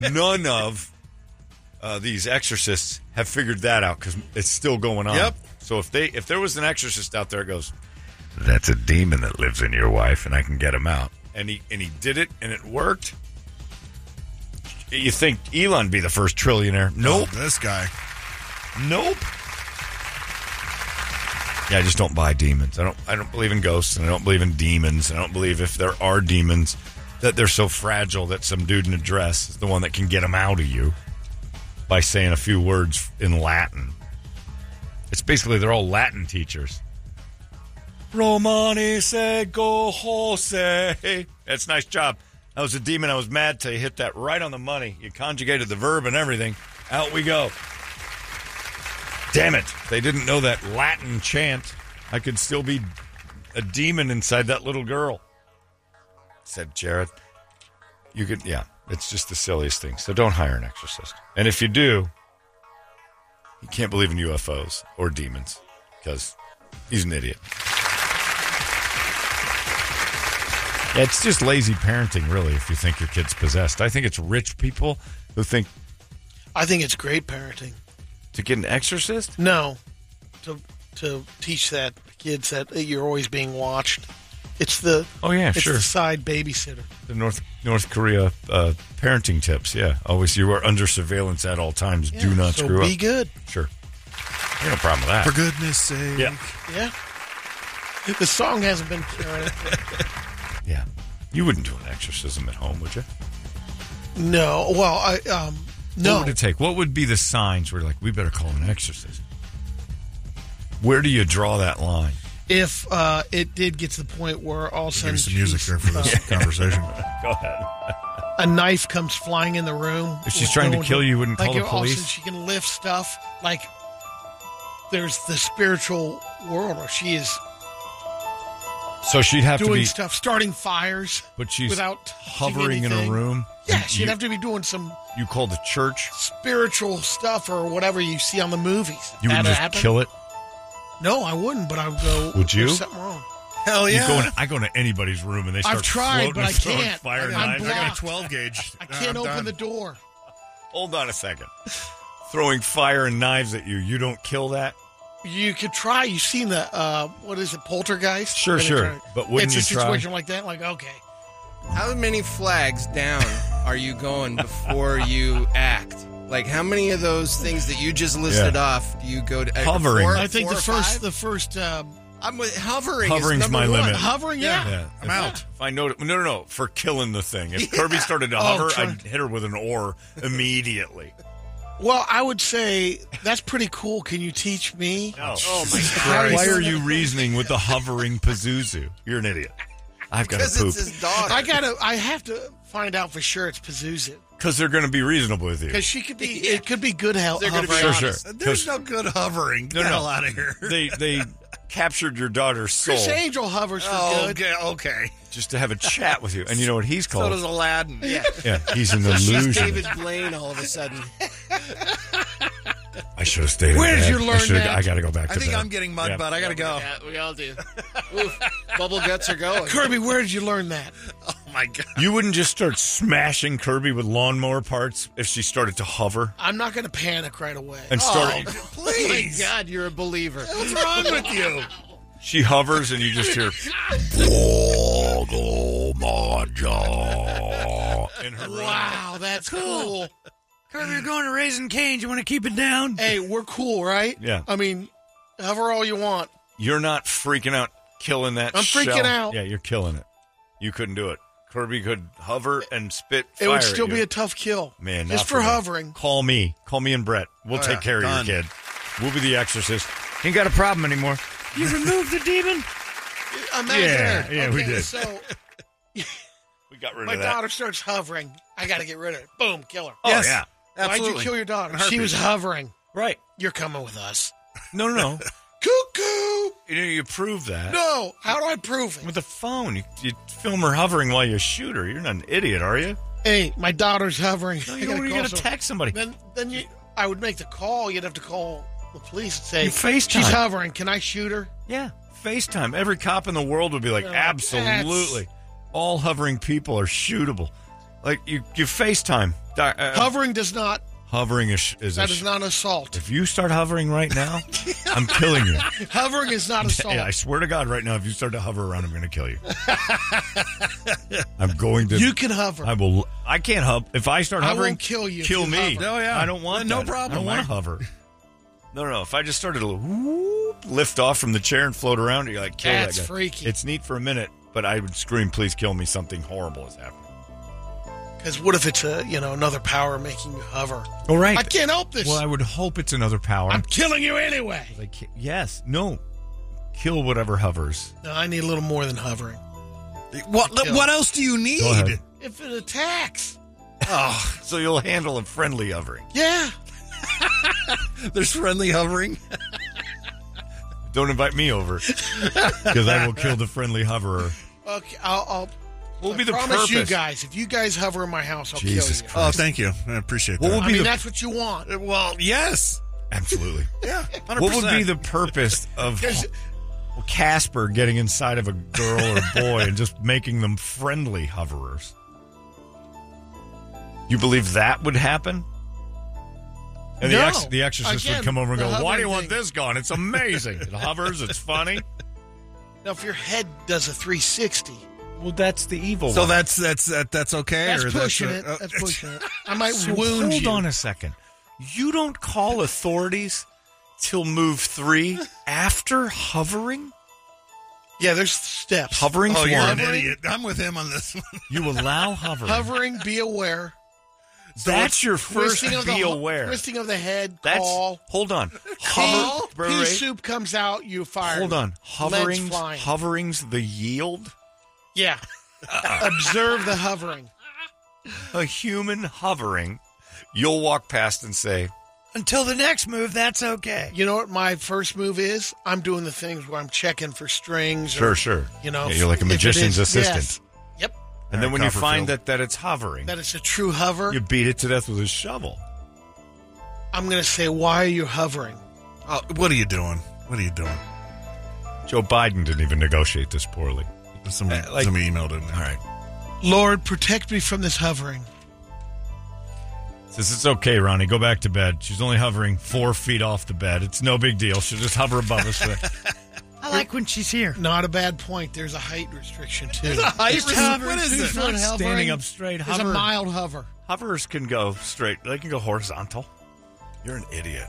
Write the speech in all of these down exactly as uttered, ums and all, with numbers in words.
none of uh, these exorcists have figured that out because it's still going on. Yep. So if they if there was an exorcist out there that goes, that's a demon that lives in your wife, and I can get him out, and he and he did it, and it worked. You think Elon would be the first trillionaire? Nope. Oh, this guy. Nope. Yeah, I just don't buy demons. I don't. I don't believe in ghosts, and I don't believe in demons. And I don't believe if there are demons that they're so fragile that some dude in a dress is the one that can get them out of you by saying a few words in Latin. It's basically they're all Latin teachers. Romani sego Jose. That's a nice job. That was a demon. I was mad till you hit that right on the money. You conjugated the verb and everything. Out we go. Damn it. They didn't know that Latin chant. I could still be a demon inside that little girl. Said Jared. You could, yeah, it's just the silliest thing. So don't hire an exorcist. And if you do, you can't believe in U F Os or demons because he's an idiot. Yeah, it's just lazy parenting, really, if you think your kid's possessed. I think it's rich people who think... I think it's great parenting. To get an exorcist? No. To to teach that kids that you're always being watched. It's the oh yeah, it's sure. the side babysitter. The North North Korea uh, parenting tips, yeah. Always you are under surveillance at all times. Yeah, Do not so screw up. be good. Sure. No problem with that. For goodness sake. Yeah. Yeah. The song hasn't been carrying it. Yeah. You wouldn't do an exorcism at home, would you? No. Well, I um no. What would it take? What would be the signs where you're like, we better call an exorcist? Where do you draw that line? If uh, it did get to the point where all of a sudden Give me some music there for this uh, conversation. Go ahead. a knife comes flying in the room. If she's trying to going kill you, you wouldn't like call the all of a police? sudden she can lift stuff. Like there's the spiritual world where she is So she'd have to doing be stuff, starting fires, but she's without touching hovering in a anything. room. Yeah, You- she'd you, have to be doing some You call the church. spiritual stuff or whatever you see on the movies. You would That'd just happen? kill it. No, I wouldn't, but I would go, Would you? there's something wrong. Hell You yeah. go in, I go into anybody's room and they start I've tried, floating but I and throwing can't. fire I'm knives. I got a blocked. twelve gauge. I can't I'm open done. the door. Hold on a second. Throwing fire and knives at you. You don't kill that? You could try. You've seen the, uh, what is it, Poltergeist? Sure, Where they sure. try- But wouldn't it's you a try? situation like that, like, okay. How many flags down are you going before you act? Like, how many of those things that you just listed Yeah. off do you go to? uh, Hovering. Four, I think four the or first, five? the first, um, I'm with hovering. Hovering's is number my one. limit. hovering, yeah. Yeah, I'm if- out. If I know, no, no, no, for killing the thing. If Kirby started to Oh, hover, try- I'd hit her with an oar immediately. Well, I would say that's pretty cool. Can you teach me? No. Oh my How god! Why doing are it? you reasoning with the hovering Pazuzu? You're an idiot. I've got to Because poop. it's his daughter. I gotta. I have to find out for sure it's Pazuzu Because they're going to be reasonable with you. because she could be. Yeah. It could be good help. They're gonna be hovering. Sure, honest. sure. There's 'Cause no good hovering. Get No, the no. hell out of here. They they captured your daughter's soul Chris Angel hovers for Oh, good. okay, okay. just to have a chat with you. And you know what he's So called? does Aladdin. Yeah. Yeah, he's an She's illusion. David Blaine all of a sudden. I should have stayed in Where did bed. you I learn should've- that? I got to go back I to think bed. I'm getting mud Yeah. butt. I got to go. Yeah, we all do. Oof, bubble guts are going. Kirby, where did you learn that? Oh, my God. You wouldn't just start smashing Kirby with lawnmower parts if she started to hover I'm not going to panic right away. and start. Oh Please. my God, you're a believer. What's wrong with you? She hovers and you just hear. "Boggle my jaw" in her room. Wow, that's cool. Kirby, you're going to Raising Cane's. You want to keep it down? Hey, we're cool, right? Yeah. I mean, hover all you want. You're not freaking out, killing that. I'm freaking shell. out. Yeah, you're killing it. You couldn't do it. Kirby could hover and spit fire It would at still you. be a tough kill. Man, just not for me. hovering. Call me. Call me and Brett. We'll Oh, take yeah. care of Done. your kid. We'll be the exorcist. Ain't got a problem anymore. You removed the demon? Imagine Yeah, that. yeah, we Okay, did. So We got rid my of that. daughter starts hovering. I got to get rid of it. Boom, kill her. Oh, Yes. yeah. Why'd Absolutely. you kill your daughter? In a She was heartbeat. hovering. Right. You're coming with us. No, no, no. Cuckoo! you know, you prove that. No. How do I prove it? With a phone. You, you film her hovering while you shoot her. You're not an idiot, are you? Hey, my daughter's hovering. No, I you gotta don't call got to some- text somebody. Then, then you, I would make the call. You'd have to call the police and say, You FaceTime. she's hovering. Can I shoot her? Yeah. FaceTime. Every cop in the world would be like, Oh, absolutely. All hovering people are shootable. Like you, you FaceTime. Uh, Hovering does not. hovering is is That a is sh- not assault. If you start hovering right now, I'm killing you. Hovering is not assault. Yeah, I swear to God, right now, if you start to hover around, I'm going to kill you. I'm going to. You can hover. I will. I can't hover. If I start I hovering, won't kill you if Kill you me. hover. Oh, yeah. I don't want No that. problem, I don't want man. to hover. No, no, no. If I just started to whoop, lift off from the chair and float around, you're like, kill That's that guy. freaky. It's neat for a minute, but I would scream, please kill me. Something horrible is happening. Because what if it's a you know another power making you hover? All right. I can't help this. Well, I would hope it's another power. I'm killing you anyway. Like, yes. No. Kill whatever hovers. No, I need a little more than hovering. What, Kill. what else do you Go need? ahead. If it attacks, Oh, so you'll handle a friendly hovering. yeah. There's friendly hovering. Don't invite me over because I will kill the friendly hoverer. Okay, I'll. I'll What would I be the promise purpose? you guys, if you guys hover in my house, I'll Jesus kill you. Christ. Oh, thank you. I appreciate What that. would I be mean, the- that's what you want. Well, yes. Absolutely. Yeah, one hundred What percent. would be the purpose of There's- Casper getting inside of a girl or boy and just making them friendly hoverers? You believe that would happen? And the, No. ex- the exorcist Again, would come over and the go, why do you hovering want thing." this gone? It's amazing. It hovers. It's funny. Now, if your head does a three sixty, Well, that's the evil So one. that's that's that, that's okay. that's or pushing that's, it. uh, That's pushing it. I might So wound hold you. on a second. You don't call authorities till move three after hovering? Yeah, there's steps. Hovering's Oh, you're one. an idiot. I'm with him on this one. You allow hovering. Hovering, be aware. That's your first Twisting of the be ho- aware. Twisting of the head. That's Call. hold on. Call. Hover. Pea wait, soup comes out. You fire. hold on. Legs Hovering's flying. hovering's the yield. Yeah. Observe the hovering. A human hovering. You'll walk past and say, until the next move, that's okay. You know what my first move is? I'm doing the things where I'm checking for strings. Sure, or, sure. You know, Yeah, you're like a if it magician's is- assistant. yes. Yep. And then All when right, you find Copperfield. that, that it's hovering, That it's a true hover. you beat it to death with a shovel. I'm going to say, why are you hovering? Oh, what are you doing? What are you doing? Joe Biden didn't even negotiate this poorly. Somebody, Uh, like- somebody emailed it. All right. Lord, protect me from this hovering. Says it's okay, Ronnie. Go back to bed. She's only hovering four feet off the bed. It's no big deal. She'll just hover above us. I like when she's here. Not a bad point. There's a height restriction, too. There's a height It's restriction? two- What is two it? foot Not hovering. standing up straight. There's Hover. a mild hover. Hovers can go straight. They can go horizontal. You're an idiot.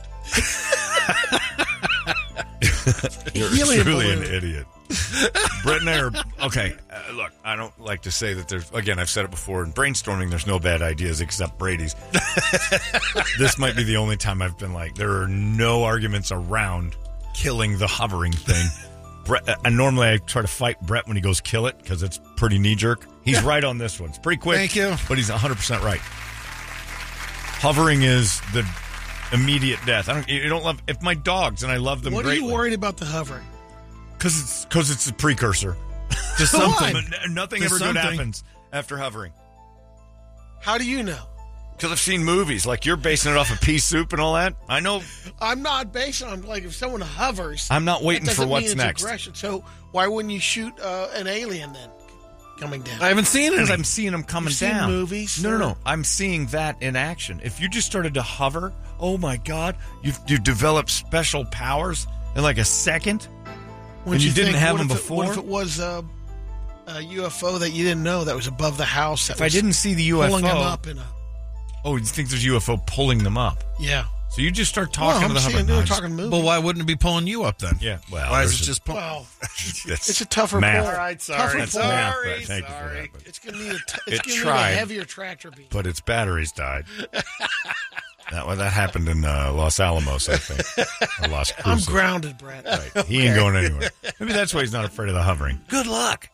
You're Helium truly an balloon. idiot. Brett and I are okay. Uh, look, I don't like to say that there's. Again, I've said it before. In brainstorming, there's no bad ideas except Brady's. This might be the only time I've been like, there are no arguments around killing the hovering thing. Brett, uh, and normally I try to fight Brett when he goes kill it because it's pretty knee jerk. He's right on this one. It's pretty quick. Thank you. But he's one hundred percent right. Hovering is the immediate death. I don't. You don't love if my dogs and I love them What are greatly. you worried about the hovering? Because it's because it's a precursor to something. something. N- Nothing To ever good something. happens after hovering. How do you know? Because I've seen movies like you're basing it off of pea soup and all that. I know. I'm not based on, like, if someone hovers. I'm not that waiting doesn't for what's mean it's next. aggression. So why wouldn't you shoot uh, an alien then coming down? I haven't seen it. Because I'm seeing them coming You've seen down. movies, No, no, sir? no. I'm seeing that in action. If you just started to hover, oh my God, you've you've developed special powers in like a second. Wouldn't and you didn't think, have what them if it- before? What if it was uh, a U F O that you didn't know that was above the house? That If I was didn't see the U F O, pulling them up in a oh, you think there's a U F O pulling them up? yeah. So you just start Well, talking I'm to the saying hovering. they were No, just- talking movie. But why wouldn't it be pulling you up then? Yeah, well, why is there's it a- just pulling? Well, That's it's a tougher math. pull. All right, Tougher sorry, That's pull. math, sorry, Brett. Thank you for sorry. that. But- It's gonna need a. T- It it's gonna need tried. a heavier tractor beam. but its batteries died. that well, that happened in uh, Los Alamos, I think, or Las I'm Cruces. grounded, Brett. Right. He ain't going anywhere. Maybe that's why he's not afraid of the hovering. Good luck.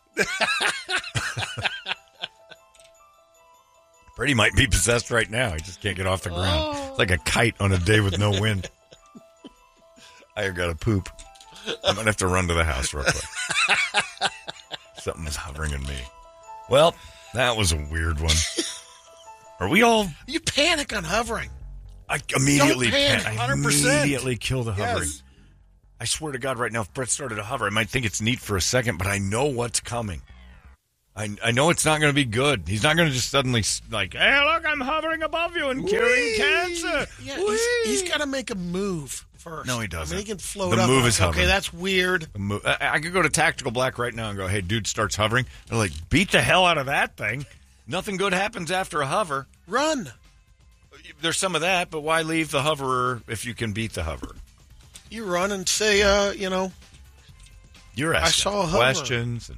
Brady might be possessed right now. He just can't get off the ground. It's like a kite on a day with no wind. I got to poop. I'm going to have to run to the house real quick. Something is hovering in me. Well, that was a weird one. Are we all... You panic on hovering. I immediately, Don't panic, I one hundred percent. immediately kill the hovering. Yes. I swear to God, right now, if Brett started to hover, I might think it's neat for a second, but I know what's coming. I, I know it's not going to be good. He's not going to just suddenly, like, hey, look, I'm hovering above you and curing cancer. Yeah, he's, he's got to make a move first. No, he doesn't. I mean, he can float The up. move like, is hovering. Okay, that's weird. The mo- I, I could go to Tactical Black right now and go, hey, dude starts hovering. They're like, beat the hell out of that thing. Nothing good happens after a hover. Run. There's some of that, but why leave the hoverer if you can beat the hoverer? You run and say, uh, you know, You're asking I saw a hover. questions. And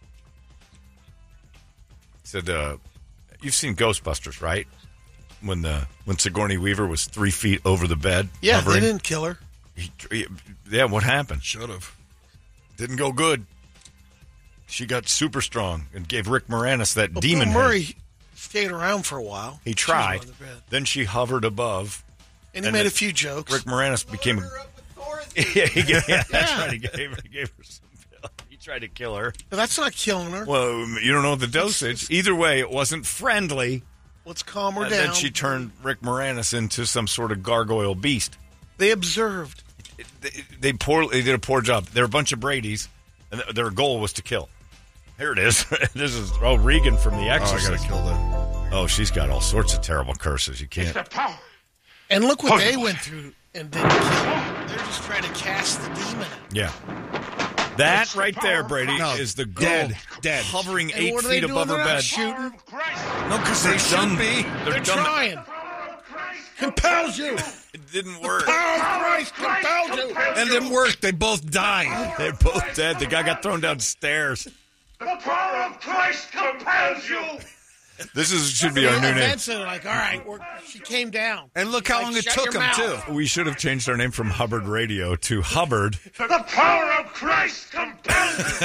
said, uh, you've seen Ghostbusters, right? When the when Sigourney Weaver was three feet over the bed. yeah, hovering. they didn't kill her. He, he- yeah, what happened? Should have. Didn't go good. She got super strong and gave Rick Moranis that Well, demon Bill head. Murray stayed around for a while. He She was tried. on the bed. Then she hovered above. And he And made then a few jokes. Rick Moranis became a... yeah, he gave, yeah, that's right. He gave, he gave her some pill. He tried to kill her. But that's not killing her. Well, you don't know the dosage. Either way, it wasn't friendly. Let's calm her And down. then she turned Rick Moranis into some sort of gargoyle beast. They observed. They, they poor. They did a poor job. They're a bunch of Bradys, and th- their goal was to kill. Here it is. This is oh Regan from The Oh, I Exorcist. gotta kill that. Oh, she's got all sorts of terrible curses. You can't. And look what they went through and didn't kill her. They're just trying to cast the demon out. Yeah. That right there, Brady, No, is the girl dead, dead. hovering And eight what are they feet doing? above her They're not bed. shooting. No, because they should done, be. They're, They're done. trying. Compels you. It didn't work. Power of Christ compels you. And it worked. They both died. They're both dead. The guy got thrown downstairs. The power of Christ compels you. This is should be our new And name. that's it. Like, all right, we're, she came down. And look how Like, long it shut took your him, mouth. too. We should have changed our name from Hubbard Radio to Hubbard. The power of Christ compels you.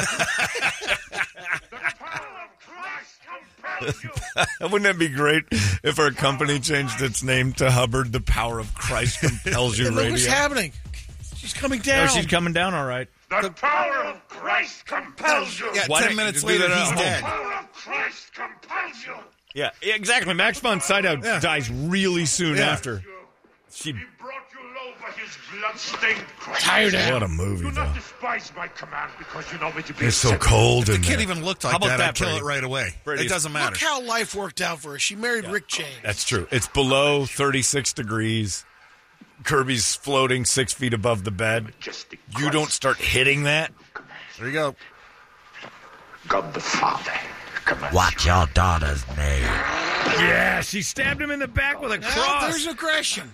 The power of Christ compels you. Wouldn't that be great if our company changed its name to Hubbard? The power of Christ compels you And look what's radio. happening. She's coming Oh, down. she's coming down all right. The power of Christ compels you. Yeah, Why ten don't minutes you do later, that at he's home? dead. The power of Christ compels you. Yeah, exactly. Max von Sydow Yeah. dies really soon Yeah. after. She. He brought you low by his blood-stained cross. Tired out. What a movie, Do though. not despise my command because you know me to be It's so simple. cold The in kid there. even looked like How about that. that, I'd kill Brady? it right away. Brady, It doesn't matter. Look how life worked out for her. She married Rick James. That's true. It's below thirty-six degrees. Kirby's floating six feet above the bed. Majestic You Christ. don't start hitting that. There you go. God the Father commands What's your daughter's name? Yeah, she stabbed him in the back with a Now there's aggression.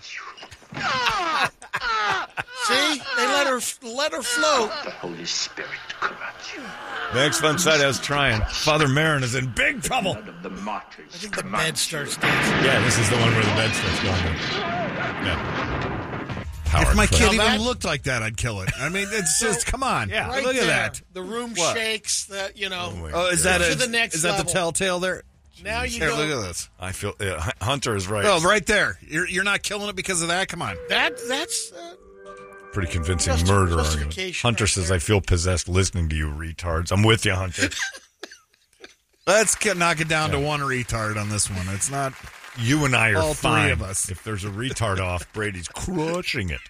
See, they let her let her float. the Holy Spirit commands you. Max von Sydow's trying. Father Marin is in big trouble. Blood of the martyrs I think the commands bed starts dancing. Yeah, this is the one where the bed starts going. Yeah. Power If my of kid Christ. even that- looked like that, I'd kill it. I mean, it's just, come on. Yeah. Right Look at there. that. The room What? shakes. That you know. wait. Oh, is that To a, the next is that level. the telltale there? Now you Here, go. look at this. I feel uh, H- Hunter is right. Oh, right there. You're, you're not killing it because of that? Come on. That that's uh, Pretty convincing Justi- murder argument. justification Hunter right says, there. I feel possessed listening to you retards. I'm with you, Hunter. Let's get, knock it down to one retard on this one. It's not. You and I are All three fine. of us. If there's a retard off, Brady's crushing it.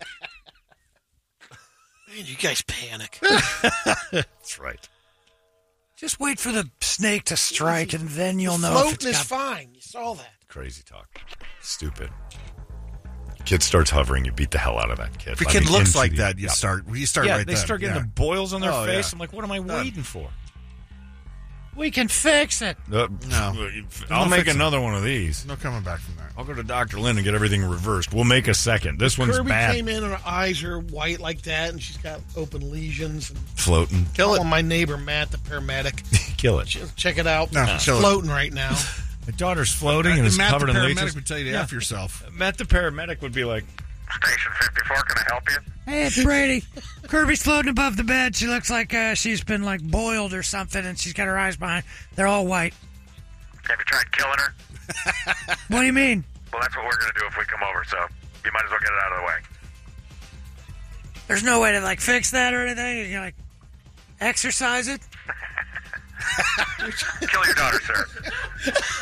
man, you guys panic. That's right. Just wait for the snake to strike, and then you'll know if Floating it's is got... fine. You saw that. Crazy talk. Stupid. Kid starts hovering, you beat the hell out of that kid. If a I kid mean, looks into like the- that, you Yeah. start. You start Yeah, right they then. start getting Yeah. the boils on their Oh, face. yeah. I'm like, what am I Done. waiting for? We can fix it. Uh, No. I'll No make fixing. another one of these. No coming back from that. I'll go to Doctor Lynn and get everything reversed. We'll make a second. This one's Kirby bad. came in and her eyes are white like that, and she's got open lesions. And Floating. Kill it. My neighbor Matt, the paramedic. Kill it. Ch- Check it out. No, She's kill it. floating right now. My daughter's floating and is Matt, covered the in paramedic leeches. would tell you to Yeah. F yourself. Matt the paramedic would be like, Station fifty-four, can I help you? Hey, it's Brady. Kirby's floating above the bed. She looks like uh, she's been like boiled or something, and she's got her eyes behind. They're all white. Have you tried killing her? What do you mean? Well, that's what we're going to do if we come over, so you might as well get it out of the way. There's no way to like fix that or anything. You know, like exercise it. Kill your daughter,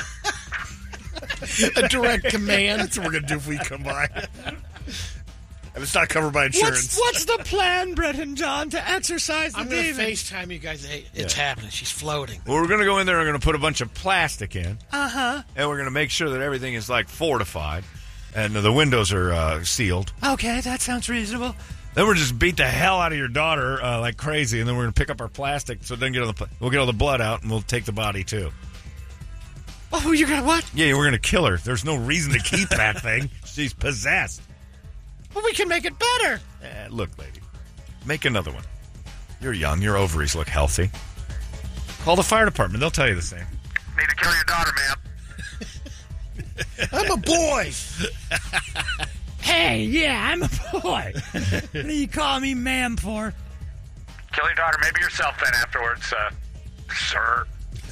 sir. A direct command. That's what we're gonna do if we come by. And it's not covered by insurance. What's, what's the plan, Brett and John, to exercise the I'm going to demon? FaceTime you guys. Hey, it's happening. She's floating. Well, we're going to go in there and we're going to put a bunch of plastic in. Uh-huh. And we're going to make sure that everything is, like, fortified. And the windows are uh, sealed. Okay, that sounds reasonable. Then we're just beat the hell out of your daughter uh, like crazy. And then we're going to pick up our plastic. So then get all the, pl- we'll get all the blood out and we'll take the body, too. Oh, you're going to what? Yeah, we're going to kill her. There's no reason to keep that thing. She's possessed. Well, we can make it better. Eh, look, lady, make another one. You're young. Your ovaries look healthy. Call the fire department. They'll tell you the same. Need to kill your daughter, ma'am. I'm a boy. Hey, yeah, I'm a boy. What do you call me ma'am for? Kill your daughter, maybe yourself then afterwards, uh, sir.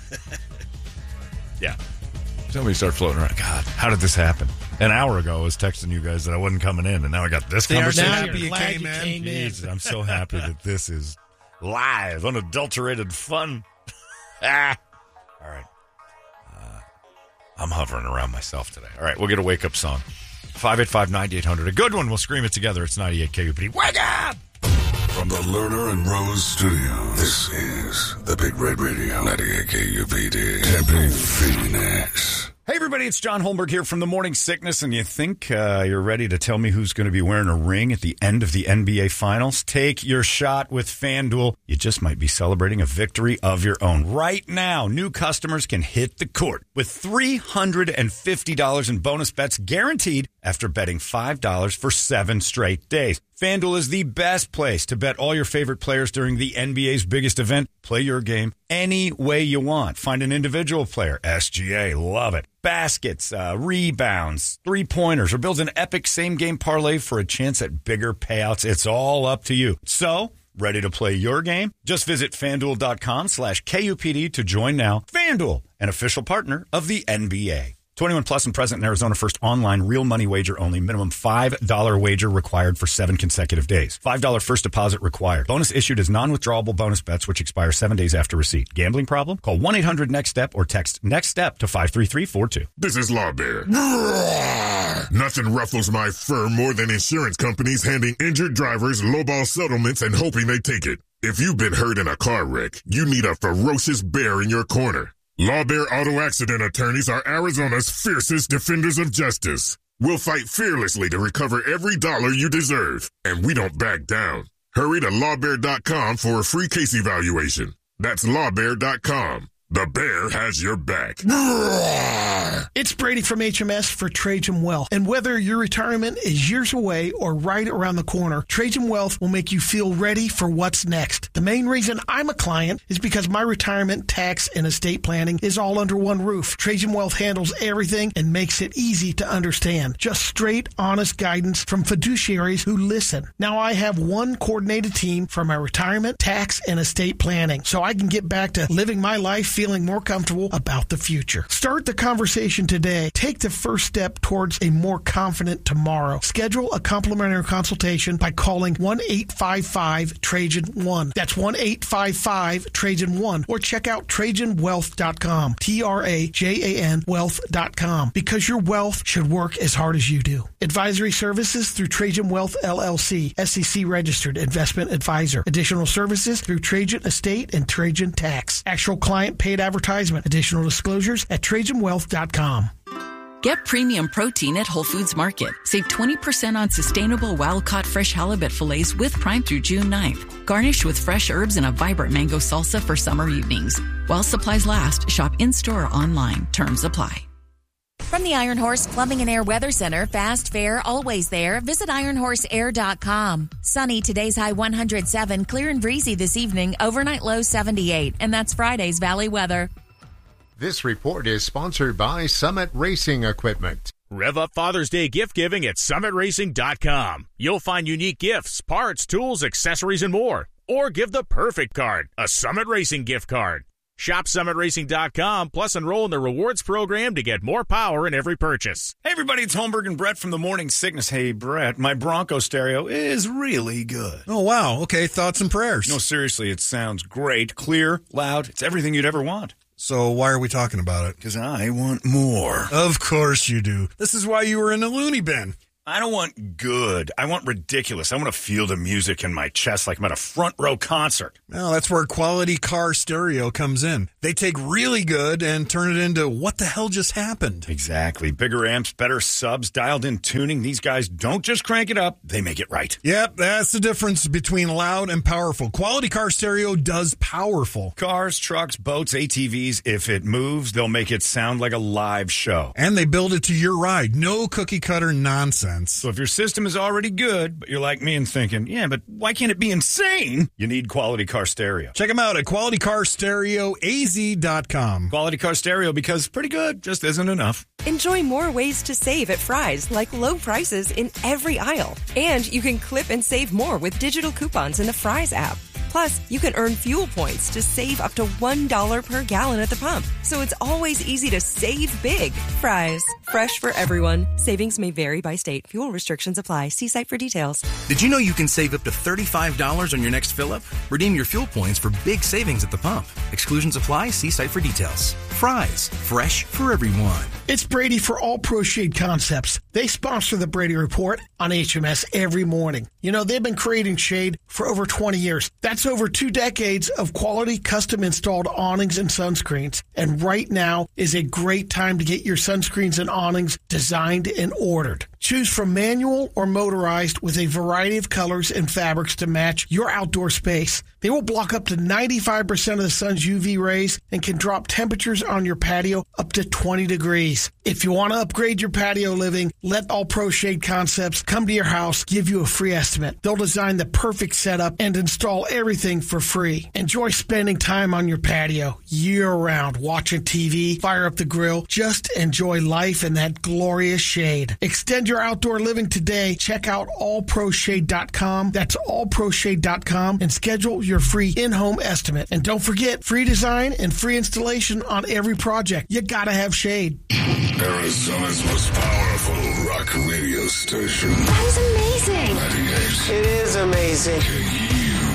Yeah. Somebody start floating around. God, how did this happen? An hour ago, I was texting you guys that I wasn't coming in, and now I got this They are so conversation. happy you Glad came you in. came in. Jesus, I'm so happy that this is live, unadulterated fun. ah. All right. Uh, I'm hovering around myself today. All right, we'll get a wake-up song. five eight five, nine eight hundred. A good one. We'll scream it together. It's ninety-eight K U P D. Wake up! From the Lerner and Rose studio, this is the Big Red Radio, ninety-eight K U P D, Tempe, Phoenix. Hey, everybody, it's John Holmberg here from The Morning Sickness, and you think uh, you're ready to tell me who's going to be wearing a ring at the end of the N B A Finals? Take your shot with FanDuel. You just might be celebrating a victory of your own. Right now, new customers can hit the court with three hundred fifty dollars in bonus bets guaranteed after betting five dollars for seven straight days. FanDuel is the best place to bet all your favorite players during the N B A's biggest event. Play your game any way you want. Find an individual player. S G A, love it. Baskets, uh, rebounds, three-pointers, or build an epic same-game parlay for a chance at bigger payouts. It's all up to you. So, ready to play your game? Just visit FanDuel.com slash KUPD to join now. FanDuel, an official partner of the N B A. twenty-one plus and present in Arizona. First online real money wager only. Minimum five dollars wager required for seven consecutive days. five dollars first deposit required. Bonus issued as non-withdrawable bonus bets which expire seven days after receipt. Gambling problem? Call one eight hundred next step or text NEXTSTEP to five three three four two. This is Law Bear. Nothing ruffles my fur more than insurance companies handing injured drivers lowball settlements and hoping they take it. If you've been hurt in a car wreck, you need a ferocious bear in your corner. Law Bear Auto Accident Attorneys are Arizona's fiercest defenders of justice. We'll fight fearlessly to recover every dollar you deserve, and we don't back down. Hurry to law bear dot com for a free case evaluation. That's law bear dot com. The bear has your back. It's Brady from H M S for Trajan Wealth. And whether your retirement is years away or right around the corner, Trajan Wealth will make you feel ready for what's next. The main reason I'm a client is because my retirement, tax, and estate planning is all under one roof. Trajan Wealth handles everything and makes it easy to understand. Just straight, honest guidance from fiduciaries who listen. Now I have one coordinated team for my retirement, tax, and estate planning, so I can get back to living my life feeling more comfortable about the future. Start the conversation today. Take the first step towards a more confident tomorrow. Schedule a complimentary consultation by calling one eight five five Trajan one. That's one eight five five Trajan one. Or check out Trajan Wealth dot com. T R A J A N Wealth dot com. Because your wealth should work as hard as you do. Advisory services through Trajan Wealth L L C. S E C registered investment advisor. Additional services through Trajan Estate and Trajan Tax. Actual client paid advertisement. Additional disclosures at Trajan Wealth dot com. Get premium protein at Whole Foods Market. Save twenty percent on sustainable wild-caught fresh halibut fillets with Prime through June ninth. Garnished with fresh herbs and a vibrant mango salsa for summer evenings. While supplies last, shop in-store or online. Terms apply. From the Iron Horse Plumbing and Air Weather Center, fast, fair, always there. Visit iron horse air dot com. Sunny, today's high one hundred seven. Clear and breezy this evening. Overnight low seventy-eight. And that's Friday's Valley weather. This report is sponsored by Summit Racing Equipment. Rev up Father's Day gift giving at summit racing dot com. You'll find unique gifts, parts, tools, accessories, and more. Or give the perfect card, a Summit Racing gift card. Shop summit racing dot com, plus enroll in the rewards program to get more power in every purchase. Hey, everybody, it's Holmberg and Brett from The Morning Sickness. Hey, Brett, my Bronco stereo is really good. Oh, wow. Okay, thoughts and prayers. No, seriously, it sounds great, clear, loud. It's everything you'd ever want. So why are we talking about it? Because I want more. Of course you do. This is why you were in a loony bin. I don't want good. I want ridiculous. I want to feel the music in my chest like I'm at a front row concert. Well, that's where Quality Car Stereo comes in. They take really good and turn it into what the hell just happened. Exactly. Bigger amps, better subs, dialed in tuning. These guys don't just crank it up, they make it right. Yep, that's the difference between loud and powerful. Quality Car Stereo does powerful. Cars, trucks, boats, A T Vs, if it moves, they'll make it sound like a live show. And they build it to your ride. No cookie cutter nonsense. So if your system is already good, but you're like me and thinking, yeah, but why can't it be insane? You need Quality Car Stereo. Check them out at quality car stereo a z dot com. Quality Car Stereo, because pretty good just isn't enough. Enjoy more ways to save at Fry's, like low prices in every aisle. And you can clip and save more with digital coupons in the Fry's app. Plus, you can earn fuel points to save up to one dollar per gallon at the pump. So it's always easy to save big. Fry's, fresh for everyone. Savings may vary by state. Fuel restrictions apply. See site for details. Did you know you can save up to thirty-five dollars on your next fill-up? Redeem your fuel points for big savings at the pump. Exclusions apply. See site for details. Fry's, fresh for everyone. It's Brady for All Pro Shade Concepts. They sponsor the Brady Report on H M S every morning. You know, they've been creating shade for over twenty years. That's over two decades of quality custom installed awnings and sunscreens. And right now is a great time to get your sunscreens and awnings designed and ordered. Choose from manual or motorized with a variety of colors and fabrics to match your outdoor space. They will block up to ninety-five percent of the sun's U V rays and can drop temperatures on your patio up to twenty degrees. If you want to upgrade your patio living, let All Pro Shade Concepts come to your house, give you a free estimate. They'll design the perfect setup and install everything for free. Enjoy spending time on your patio year-round, watching T V, fire up the grill. Just enjoy life in that glorious shade. Extend your outdoor living today. Check out all pro shade dot com. That's all pro shade dot com and schedule your free in-home estimate. And don't forget, free design and free installation on every project. You gotta have shade. Arizona's most powerful rock radio station. That is amazing. ninety-eight. It is amazing. K E